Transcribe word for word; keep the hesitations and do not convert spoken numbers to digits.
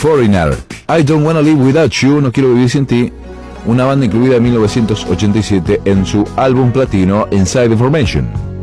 Foreigner, I Don't Wanna Live Without You, No Quiero Vivir Sin Ti, una banda incluida en mil novecientos ochenta y siete en su álbum platino Inside the Formation.